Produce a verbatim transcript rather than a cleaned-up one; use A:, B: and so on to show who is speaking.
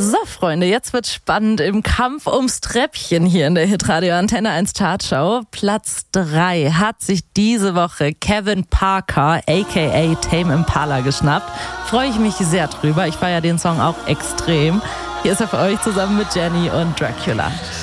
A: So, Freunde, jetzt wird's spannend im Kampf ums Treppchen hier in der Hitradio Antenne eins Chartschau. Platz drei hat sich diese Woche Kevin Parker, aka Tame Impala, geschnappt. Freue ich mich sehr drüber. Ich feiere den Song auch extrem. Hier ist er für euch zusammen mit Jenny und Dracula.